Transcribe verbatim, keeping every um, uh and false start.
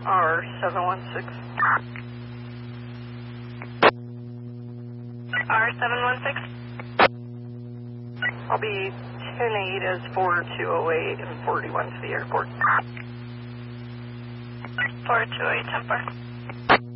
R seven one six. R seven one six. I'll be ten eight as four two oh eight and forty-one to the airport. four two eight, ten four.